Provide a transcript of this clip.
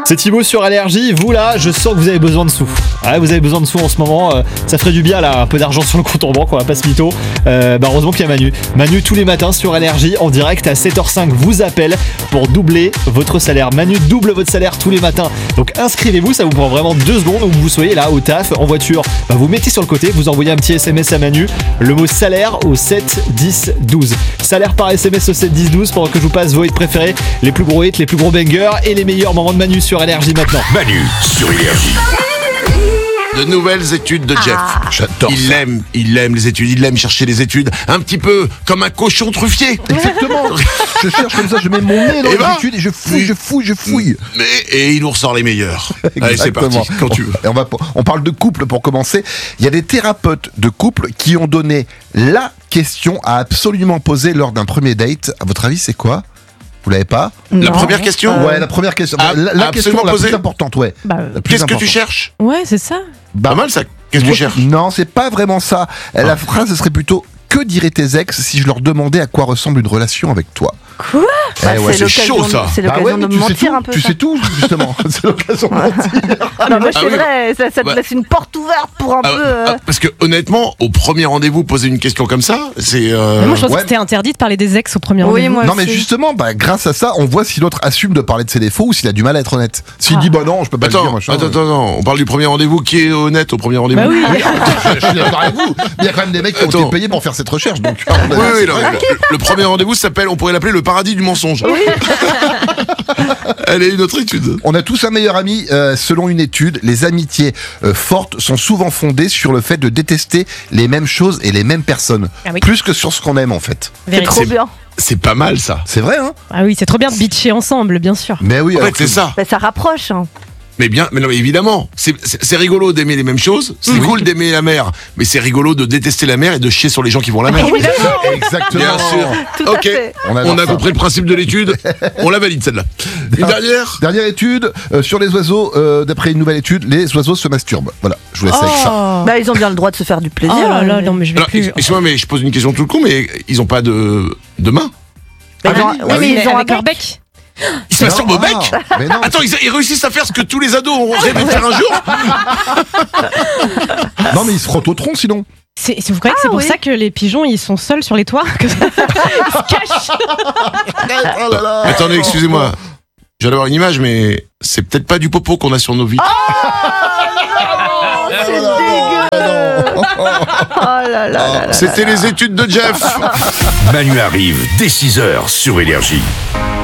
C'est Thibaut sur Allergie. Vous là, je sens que vous avez besoin de sous. Ouais, vous avez besoin de sous en ce moment. Ça ferait du bien là, un peu d'argent sur le compte en banque, on va pas se mytho. Heureusement qu'il y a Manu. Manu tous les matins sur Allergie en direct à 7h05 vous appelle pour doubler votre salaire. Manu double votre salaire tous les matins. Donc inscrivez-vous, ça vous prend vraiment 2 secondes où vous soyez là au taf, en voiture. Vous mettez sur le côté, vous envoyez un petit SMS à Manu, le mot salaire au 7 10 12. Salaire par SMS au 7 10 12 pendant que je vous passe vos hits préférés, les plus gros hits, les plus gros bangers et les meilleurs moments de Manu sur Allergie maintenant. Manu sur Énergie. De nouvelles études de Jeff. J'adore Il aime les études, il aime chercher les études, un petit peu comme un cochon truffier. Exactement. Je cherche comme ça, je mets mon nez dans les études et je fouille. Et il nous ressort les meilleurs. Allez, c'est parti, quand tu veux. Et on parle de couple pour commencer. Il y a des thérapeutes de couple qui ont donné la question à absolument poser lors d'un premier date. À votre avis, c'est quoi ? Vous l'avez pas ? La première question ? Ouais, la première question. Ah, la question la posée. plus importante, ouais. La plus Qu'est-ce que importante. tu cherches ? Ouais, c'est ça. Pas mal ça. Qu'est-ce que tu cherches ? Non, c'est pas vraiment ça. La phrase serait plutôt: que diraient tes ex si je leur demandais à quoi ressemble une relation avec toi ? Quoi ? c'est chaud, ça. C'est l'occasion de mais tu sais mentir tout, un peu. tu sais tout, justement. C'est l'occasion de mentir. Non, mais c'est oui. vrai, ça te Ouais. laisse une porte ouverte pour un peu. Parce que honnêtement, au premier rendez-vous, poser une question comme ça, c'est. Mais moi, je pense ouais. que c'était interdit de parler des ex au premier Oui, rendez-vous. moi Non mais aussi. justement, grâce à ça, on voit si l'autre assume de parler de ses défauts ou s'il a du mal à être honnête. S'il dit bah non, je peux pas le dire, machin. Attends, on parle du premier rendez-vous. Qui est honnête au premier rendez-vous ? Bah oui. Je suis d'accord avec vous. Il y a quand même des mecs qui ont été payés pour faire cette recherche. Donc, Oui, non, le premier rendez-vous s'appelle, on pourrait l'appeler le paradis du mensonge. Elle est une autre étude. On a tous un meilleur ami. Selon une étude, les amitiés fortes sont souvent fondées sur le fait de détester les mêmes choses et les mêmes personnes. Ah oui. Plus que sur ce qu'on aime en fait. C'est trop bien. C'est pas mal ça. C'est vrai, hein ? Ah oui, c'est trop bien de bitcher ensemble, bien sûr. Mais oui, En alors fait, c'est que- ça. Bah, ça rapproche. Hein. Mais non, mais évidemment, c'est rigolo d'aimer les mêmes choses. C'est cool d'aimer la mer, mais c'est rigolo de détester la mer et de chier sur les gens qui vont à la mer. Exactement. Bien sûr. Tout à Ok, fait. On adore on a ça. compris le principe de l'étude. On la valide celle-là. Une dernière. Dernière étude sur les oiseaux. D'après une nouvelle étude, les oiseaux se masturbent. Voilà, je vous laisse avec ça. Oh. Bah, ils ont bien le droit de se faire du plaisir. Oh là là, non mais je vais Alors, plus. excuse-moi, mais je pose une question tout le con, mais ils ont pas de main. Mais ils ont- oui, oui, mais ils ont un avec leur bec. bec. Ils se masturbent au bec. Mais non. Attends, ils réussissent à faire ce que tous les ados ont rêvé de faire un jour. Non, mais ils se frottent au tronc sinon. Vous croyez que c'est pour oui. ça que les pigeons ils sont seuls sur les toits que Ils se cachent. Attendez, excusez-moi. Je viens d'avoir une image, mais c'est peut-être pas du popo qu'on a sur nos vies. C'est dégueu. Oh là là là. C'était les études de Jeff. Manu arrive dès 6h sur Énergie.